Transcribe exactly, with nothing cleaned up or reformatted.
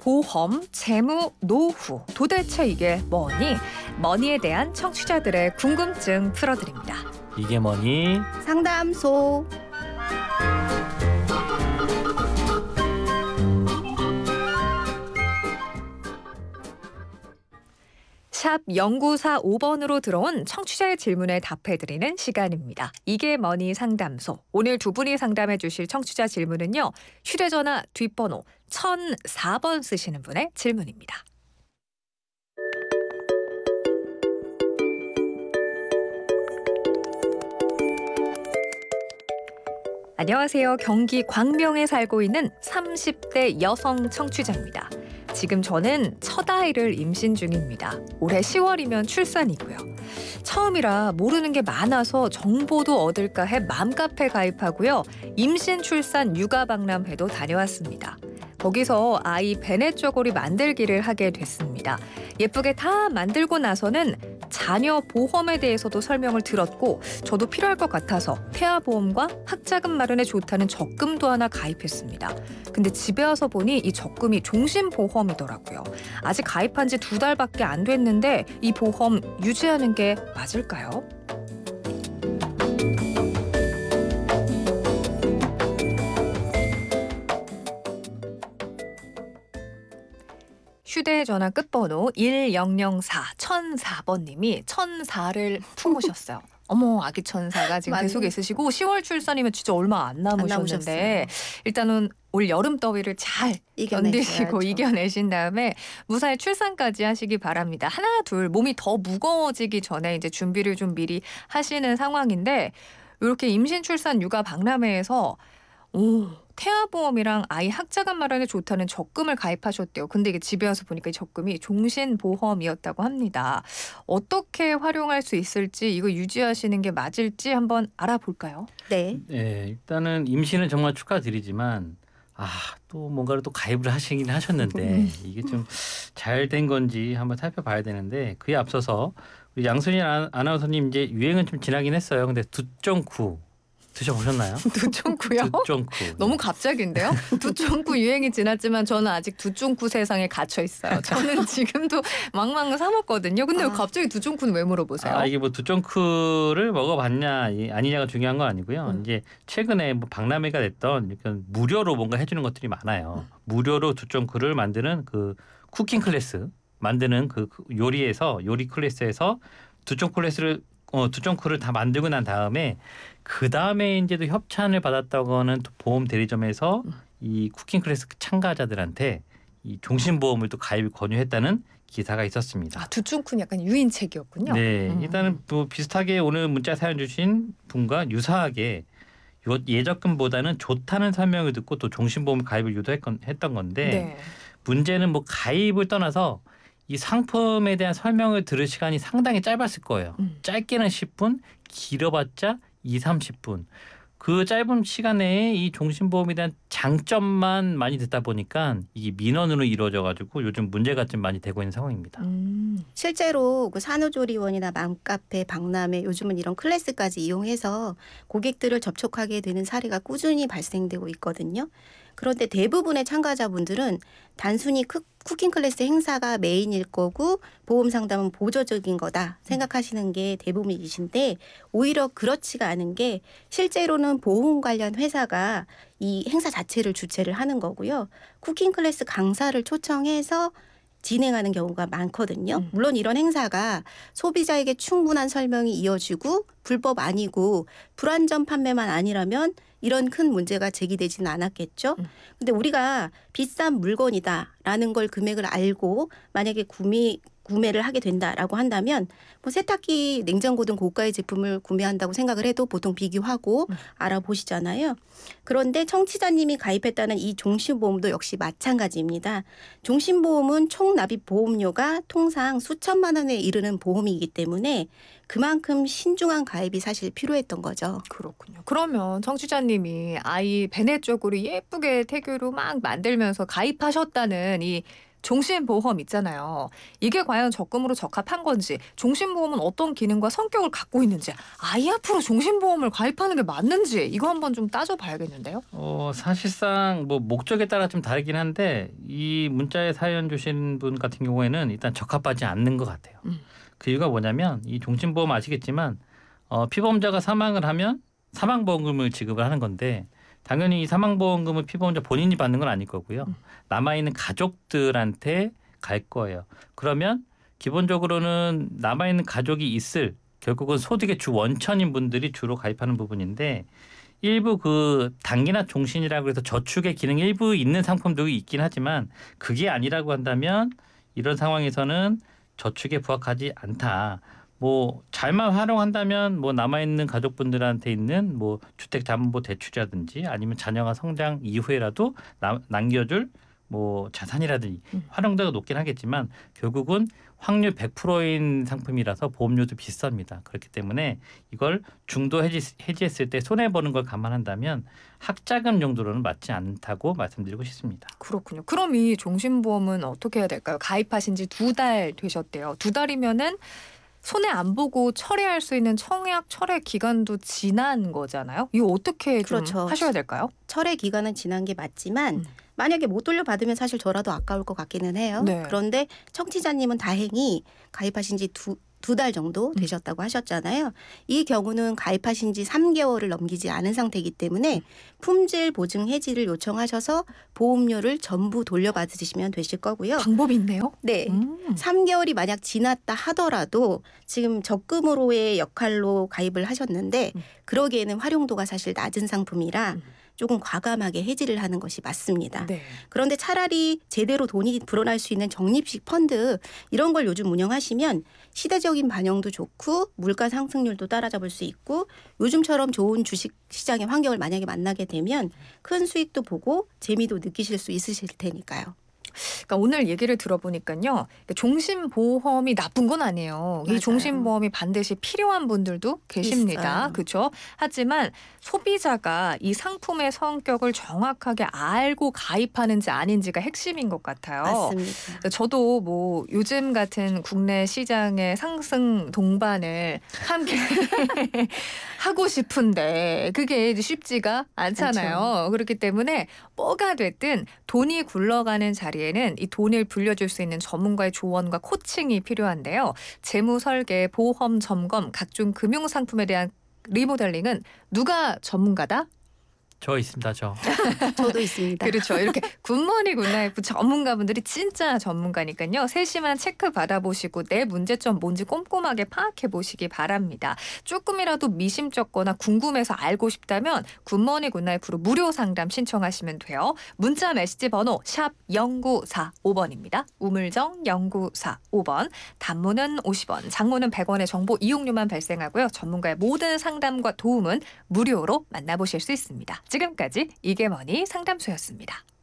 보험, 재무, 노후, 도대체 이게 뭐니? 머니에 대한 청취자들의 궁금증 풀어드립니다. 이게 뭐니? 상담소. 샵 영구사오 번으로 들어온 청취자의 질문에 답해드리는 시간입니다. 이게 뭐니 상담소. 오늘 두 분이 상담해 주실 청취자 질문은요. 휴대전화 뒷번호 천사 번 쓰시는 분의 질문입니다. 안녕하세요. 경기 광명에 살고 있는 삼십 대 여성 청취자입니다. 지금 저는 첫 아이를 임신 중입니다. 올해 시월이면 출산이고요. 처음이라 모르는 게 많아서 정보도 얻을까 해 맘카페 가입하고요. 임신, 출산, 육아 박람회도 다녀왔습니다. 거기서 아이 베네 쪼고리 만들기를 하게 됐습니다. 예쁘게 다 만들고 나서는 자녀 보험에 대해서도 설명을 들었고 저도 필요할 것 같아서 태아보험과 학자금 마련에 좋다는 적금도 하나 가입했습니다. 근데 집에 와서 보니 이 적금이 종신보험이더라고요. 아직 가입한 지 두 달밖에 안 됐는데 이 보험 유지하는 게 맞을까요? 휴대전화 끝번호 일영영사 천사 번님이 천사를 품으셨어요. 어머, 아기 천사가 지금 뱃속에 있으시고 시월 출산이면 진짜 얼마 안 남으셨는데 안 일단은 올 여름 더위를 잘 견디시고 이겨내신 다음에 무사히 출산까지 하시기 바랍니다. 하나, 둘 몸이 더 무거워지기 전에 이제 준비를 좀 미리 하시는 상황인데 이렇게 임신, 출산, 육아 박람회에서 오, 태아보험이랑 아이 학자금 마련에 좋다는 적금을 가입하셨대요. 근데 이게 집에 와서 보니까 이 적금이 종신보험이었다고 합니다. 어떻게 활용할 수 있을지 이거 유지하시는 게 맞을지 한번 알아볼까요? 네. 네, 일단은 임신은 정말 축하드리지만 아, 또 뭔가를 또 가입을 하시긴 하셨는데 이게 좀 잘 된 건지 한번 살펴봐야 되는데 그에 앞서서 우리 양순희 아나운서님 이제 유행은 좀 지나긴 했어요. 근데 두점구 드셔보셨나요? 두쫑쿠요? 두쫑쿠. 너무 갑자기인데요? 두쫑쿠 유행이 지났지만 저는 아직 두쫑쿠 세상에 gat혀 있어요. 저는 지금도 망망 사 먹거든요. 근데 아. 갑자기 두쫑쿠는 왜 물어보세요? 아, 이게 뭐 두쫑쿠를 먹어봤냐 아니냐가 중요한 건 아니고요. 음. 이제 최근에 뭐 박람회가 됐던 약간 무료로 뭔가 해주는 것들이 많아요. 음. 무료로 두쫑쿠를 만드는 그 쿠킹 클래스 만드는 그 요리에서 요리 클래스에서 두쫑 클래스를 어, 두쫑쿠를 다 만들고 난 다음에 그 다음에 이제도 협찬을 받았다고는 또 보험 대리점에서 음. 이 쿠킹 클래스 참가자들한테 이 종신보험을 또 가입을 권유했다는 기사가 있었습니다. 아, 두쫑쿠는 약간 유인책이었군요. 네, 음. 일단은 뭐 비슷하게 오늘 문자 사연 주신 분과 유사하게 요 예적금보다는 좋다는 설명을 듣고 또 종신보험 가입을 유도했던 건데 네. 문제는 뭐 가입을 떠나서 이 상품에 대한 설명을 들을 시간이 상당히 짧았을 거예요. 음. 짧게는 십 분, 길어봤자 이삼십 분. 그 짧은 시간 내에 이 종신보험에 대한 장점만 많이 듣다 보니까 이게 민원으로 이루어져가지고 요즘 문제가 좀 많이 되고 있는 상황입니다. 음. 실제로 그 산후조리원이나 맘카페, 박람회 요즘은 이런 클래스까지 이용해서 고객들을 접촉하게 되는 사례가 꾸준히 발생되고 있거든요. 그런데 대부분의 참가자분들은 단순히 크, 쿠킹 클래스 행사가 메인일 거고 보험 상담은 보조적인 거다 생각하시는 게 대부분이신데 오히려 그렇지가 않은 게 실제로는 보험 관련 회사가 이 행사 자체를 주최를 하는 거고요. 쿠킹 클래스 강사를 초청해서 진행하는 경우가 많거든요. 음. 물론 이런 행사가 소비자에게 충분한 설명이 이어지고 불법 아니고 불안전 판매만 아니라면 이런 큰 문제가 제기되지는 않았겠죠. 음. 근데 우리가 비싼 물건이다라는 걸 금액을 알고 만약에 구매 구매를 하게 된다라고 한다면 뭐 세탁기, 냉장고 등 고가의 제품을 구매한다고 생각을 해도 보통 비교하고 음. 알아보시잖아요. 그런데 청취자님이 가입했다는 이 종신보험도 역시 마찬가지입니다. 종신보험은 총 납입 보험료가 통상 수천만 원에 이르는 보험이기 때문에 그만큼 신중한 가입이 사실 필요했던 거죠. 그렇군요. 그러면 청취자님이 아이 베네 쪼고리 예쁘게 태교로 막 만들면서 가입하셨다는 이 종신보험 있잖아요. 이게 과연 적금으로 적합한 건지, 종신보험은 어떤 기능과 성격을 갖고 있는지, 아이 앞으로 종신보험을 가입하는 게 맞는지 이거 한번 좀 따져봐야겠는데요. 어, 사실상 뭐 목적에 따라 좀 다르긴 한데 이 문자에 사연 주신 분 같은 경우에는 일단 적합하지 않는 것 같아요. 음. 그 이유가 뭐냐면 이 종신보험 아시겠지만 어, 피보험자가 사망을 하면 사망보험금을 지급을 하는 건데 당연히 이 사망보험금을 피보험자 본인이 받는 건 아닐 거고요. 음. 남아있는 가족들한테 갈 거예요. 그러면 기본적으로는 남아있는 가족이 있을 결국은 소득의 주 원천인 분들이 주로 가입하는 부분인데 일부 그 단기나 종신이라고 해서 저축의 기능이 일부 있는 상품도 있긴 하지만 그게 아니라고 한다면 이런 상황에서는 저축에 부합하지 않다. 뭐 잘만 활용한다면 뭐 남아있는 가족분들한테 있는 뭐 주택담보대출이라든지 아니면 자녀가 성장 이후에라도 남, 남겨줄 뭐 자산이라든지 음. 활용도가 높긴 하겠지만 결국은 확률 백 퍼센트인 상품이라서 보험료도 비쌉니다. 그렇기 때문에 이걸 중도 해지, 해지했을 때 손해보는 걸 감안한다면 학자금 정도로는 맞지 않다고 말씀드리고 싶습니다. 그렇군요. 그럼 이 종신보험은 어떻게 해야 될까요? 가입하신 지 두 달 되셨대요. 두 달이면은 손해 안 보고 철회할 수 있는 청약 철회 기간도 지난 거잖아요. 이거 어떻게 좀 그렇죠. 하셔야 될까요? 철회 기간은 지난 게 맞지만 음. 만약에 못 돌려받으면 사실 저라도 아까울 것 같기는 해요. 네. 그런데 청취자님은 다행히 가입하신 지 두 두 달 정도 음. 되셨다고 하셨잖아요. 이 경우는 가입하신 지 삼 개월을 넘기지 않은 상태이기 때문에 품질 보증 해지를 요청하셔서 보험료를 전부 돌려받으시면 되실 거고요. 방법이 있네요. 네. 음. 삼 개월이 만약 지났다 하더라도 지금 적금으로의 역할로 가입을 하셨는데 음. 그러기에는 활용도가 사실 낮은 상품이라 음. 조금 과감하게 해지를 하는 것이 맞습니다. 네. 그런데 차라리 제대로 돈이 불어날 수 있는 적립식 펀드 이런 걸 요즘 운영하시면 시대적인 반영도 좋고 물가 상승률도 따라잡을 수 있고 요즘처럼 좋은 주식 시장의 환경을 만약에 만나게 되면 큰 수익도 보고 재미도 느끼실 수 있으실 테니까요. 그러니까 오늘 얘기를 들어보니까요. 종신보험이 나쁜 건 아니에요. 맞아요. 이 종신보험이 반드시 필요한 분들도 계십니다. 그렇죠? 하지만 소비자가 이 상품의 성격을 정확하게 알고 가입하는지 아닌지가 핵심인 것 같아요. 맞습니다. 저도 뭐 요즘 같은 국내 시장의 상승 동반을 함께 하고 싶은데 그게 쉽지가 않잖아요. 않죠. 그렇기 때문에 뭐가 됐든 돈이 굴러가는 자리에는 이 돈을 불려줄 수 있는 전문가의 조언과 코칭이 필요한데요. 재무 설계, 보험 점검, 각종 금융 상품에 대한 리모델링은 누가 전문가다? 저 있습니다. 저. 저도 있습니다. 그렇죠. 이렇게 굿모닝 굿나잇 전문가분들이 진짜 전문가니까요. 세심한 체크 받아보시고 내 문제점 뭔지 꼼꼼하게 파악해 보시기 바랍니다. 조금이라도 미심쩍거나 궁금해서 알고 싶다면 굿모닝 굿나잇으로 무료 상담 신청하시면 돼요. 문자 메시지 번호 샵 영구사오 번입니다. 우물정 영구사오 번. 단문은 오십 원, 장문은 백 원의 정보 이용료만 발생하고요. 전문가의 모든 상담과 도움은 무료로 만나보실 수 있습니다. 지금까지 이게 뭐니 상담소였습니다.